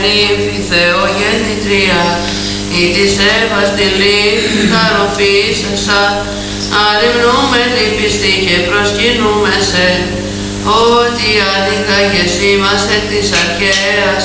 Νύμφη Θεογεννητρία, ή της Εύας τη λύθη χαροποίησασα, αλυμνούμενη πιστή και προσκυνούμεσαι, ότι άνοιγαγες ημάς εκ της αρχαίας